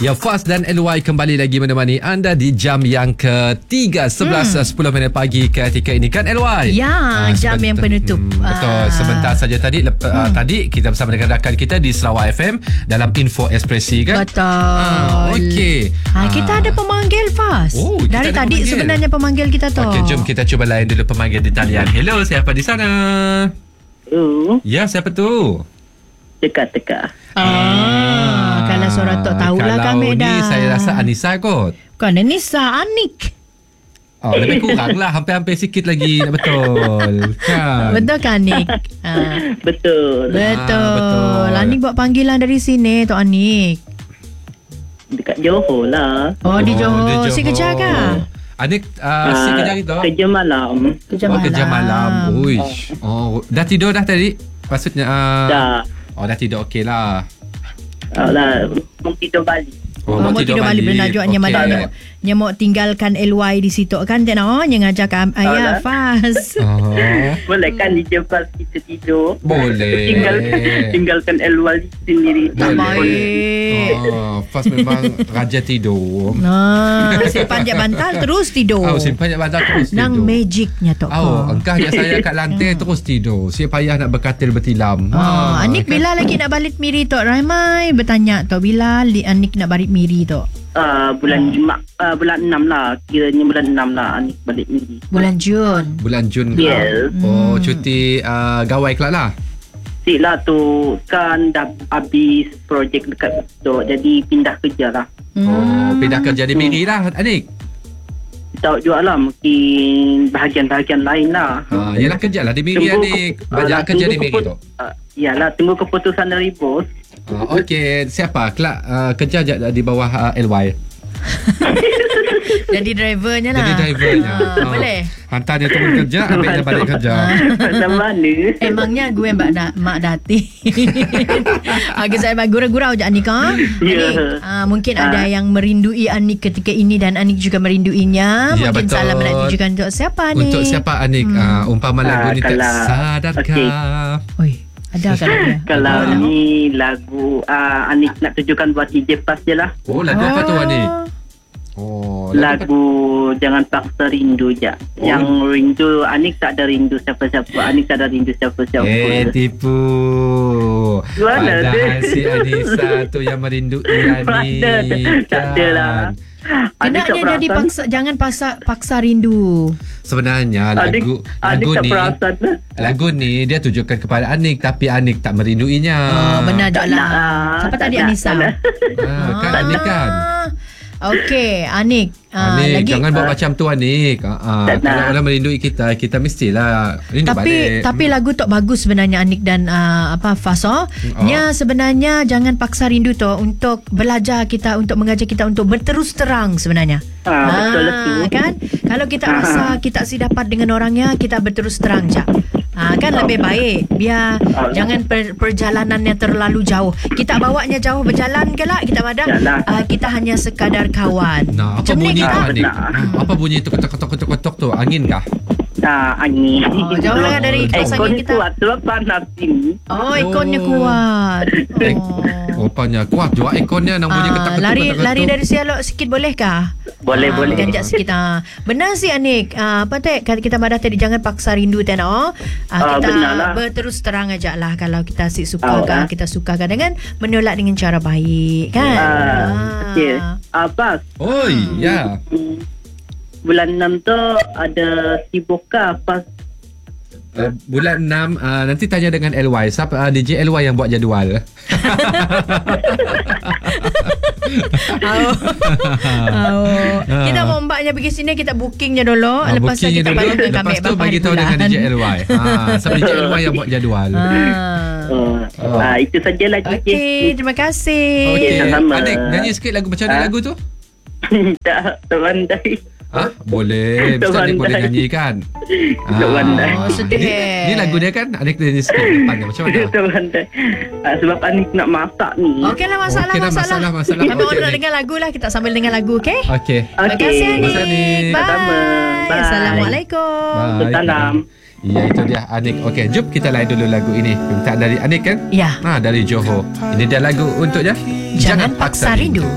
Ya, Faz dan LY kembali lagi menemani anda di jam yang ketiga 11.10 minit pagi ketika ini kan LY? Ya, jam yang penutup. Betul, sebentar saja tadi tadi kita bersama dengan rakan kita di Sarawak FM dalam Info Ekspresi kan? Betul. Okey. Kita ada pemanggil Faz. Oh, dari tadi pemanggil. sebenarnya pemanggil kita tu. Okey, jom kita cuba layan dulu pemanggil di talian. Hello, siapa di sana? Ya, siapa tu? Teka-teka. Kalau suara tok tahulah kami dah. Kalau ni saya rasa Anissa kot. Bukan Anissa, Anik. Oh, lebih kurang lah. Hampir-hampir sikit lagi. Betul. Kan? Betul kan Anik? Betul. Betul. Anik buat panggilan dari sini Tok Anik. Dekat Johor lah. Oh, di Johor. Si kerja kah? Anik, si kerja itu? Kerja malam. Kerja malam. Uish. Oh, dah tidur dah tadi? Maksudnya... Dah. Oh, dah tidur okey lah. Lah, mau tidur balik. Mau tidur balik. Benar juga. Nya mau tinggalkan LY di situ kan. Nya ngajak ayah Faz. Boleh kan dijempas kita tidur? Boleh. Tinggalkan LY sendiri. Tak baik. Faz memang raja tidur. Simpan je bantal terus tidur. Simpan je bantal terus tidur. Nang magicnya Tok. Engkau je saya kat lantai terus tidur. Saya payah nak berkatil bertilam. Anik kan? bila lagi nak balik Miri Tok? Ramai bertanya Tok. Bila Anik nak balik Miri Tok? Bulan 6 lah. Kiranya bulan 6 lah Anik balik Miri. Bulan Jun. Bulan Jun. Yes. Oh, cuti gawai kelak lah. Sik lah tu. Kan dah habis projek dekat tu. Jadi pindah kerja lah. Oh, pindah kerja di Miri lah Anik. Tahu juga lah. Mungkin bahagian-bahagian lain lah. Yelah kerja lah di Miri Anik. Banyak kerja di Miri tu. Yalah, tunggu keputusan dari bos. Okey, siapa? Kelak kerja je di bawah LY. Jadi drivernya lah. Jadi drivernya. Boleh. Hantar dia turun kerja, ambil dia balik kerja. Macam mana? Emangnya gue mak dati. Agak saya gurau-gurau je Anik. Mungkin ada yang merindui Anik ketika ini dan Anik juga merinduinya. Ya, mungkin betul. salam nak ditujukan untuk siapa Anik? Untuk siapa Anik? Umpama lagu ni tak sadarkah? Oi, ada kan dia? Kalau ni lagu Anik nak tujukan buat DJ Pas je lah. Oh, lagu apa tu Anik? Lagu Jangan Paksa Rindu je. Yang rindu Anik tak ada rindu siapa-siapa. Anik tak ada rindu siapa-siapa. Tipu. Padahal si Anissa tu yang merindui Anik. Tak ada lah. Kenapa jadi paksa, jangan paksa rindu. Sebenarnya lagu ni dia tujukan kepada Anik, tapi Anik tak merinduinya. Benar je lah. Siapa tadi Anissa? Kan Anik kan. Okey, Anik. Anik, lagi, jangan buat macam tu Anik. Kalau orang merindui kita mestilah rindu balik. Tapi lagu tu bagus sebenarnya Anik dan Faz. Nya sebenarnya jangan paksa rindu tu untuk belajar kita, untuk mengajar kita untuk berterus terang sebenarnya. Betul tu. Kan? Kalau kita rasa kita si dapat dengan orangnya, kita berterus terang je. Kan lebih baik. Biar jangan perjalanannya terlalu jauh. Kita bawanya jauh berjalan ke lah, kita pada kita hanya sekadar kawan. Apa bunyi tu Anik? Apa bunyi tu ketok-ketok tu? Angin kah? Angin. Jauhlah dari kipas angin kita. Kuat sebab panas ini. Ekornya kuat. Rupanya kuat juga ekornya nak bunyi ketok-ketok. Lari dari sialok sikit bolehkah? Boleh. Ganjak sikit. Benar sih Anik. Apa teh kita madah tadi jangan paksa rindu teh kita berterus terang aja lah. Kalau kita suka kan, kita suka kan dengan menolak dengan cara baik kan. Okey. Apa? Oi, ya. Bulan 6 tu ada sibukkah Pas? Bulan 6 nanti tanya dengan LY. Siapa DJ LY yang buat jadual? Kita mau mbaknya pergi sini, kita bookingnya dulu. Lepas tu kita balik dengan kami. Lepas tu bagi tahu dengan DJ LY. Siapa DJ LY yang buat jadual? Itu sajalah. Okey, terima kasih. Sama-sama. Anik, nyanyi sikit lagu. Macam mana lagu tu? Tak pandai. Boleh. Mesti Anik boleh nyanyi kan? Tak pandai. Sedih. Ni lagu dia kan? Anik nyanyi sikit depan dia. Macam mana? Tak pandai. Sebab Anik nak masak ni. Okeylah, masalah. Kami orang nak dengar lagu lah. Kita sambil dengar lagu, okey? Okey. Terima kasih Anik. Bye. Assalamualaikum. Salam. Ya, itu dia Anik. Okey, jom kita layan dulu lagu ini. Permintaan dari Anik kan? Ya. Dari Johor. Ini dia lagu untuknya. Jangan Paksa Rindu.